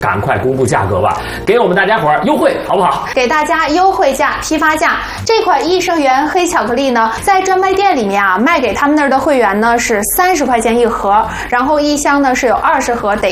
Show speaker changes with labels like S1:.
S1: 赶快公布价格吧，给我们大家伙儿优惠好不好？
S2: 给大家优惠价、批发价。这款益生元黑巧克力呢，在专卖店里面啊，卖给他们那儿的会员呢是30块钱一盒，然后一箱呢是有20盒，得